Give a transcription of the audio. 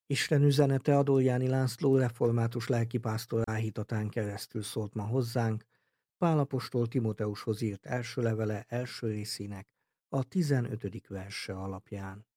Isten üzenete Adorjáni László református lelkipásztor áhítatán keresztül szólt ma hozzánk, Pál apostol Timoteushoz írt első levele első részének a 15. verse alapján.